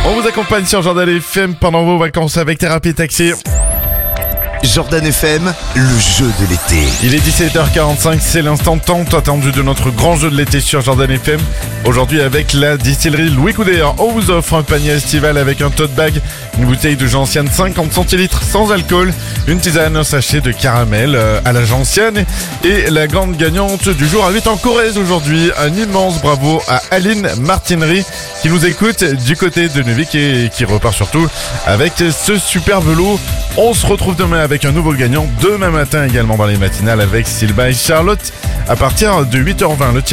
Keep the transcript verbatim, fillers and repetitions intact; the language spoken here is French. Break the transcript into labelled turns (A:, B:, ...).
A: On vous accompagne sur Jordan F M pendant vos vacances avec Thérapie Taxi.
B: Jordan F M, le jeu de l'été.
A: Il est dix-sept heures quarante-cinq, c'est l'instant tant attendu de notre grand jeu de l'été sur Jordan F M. Aujourd'hui avec la distillerie Louis Couder, on vous offre un panier estival avec un tote bag, une bouteille de gentiane cinquante centilitres sans alcool, une tisane, un sachet de caramel à la gentiane et la grande gagnante du jour habite en Corrèze aujourd'hui. Un immense bravo à Aline Martinerie qui nous écoute du côté de Neuvik et qui repart surtout avec ce superbe lot. On se retrouve demain avec un nouveau gagnant, demain matin également dans les matinales avec Sylvain et Charlotte à partir de huit heures vingt. Le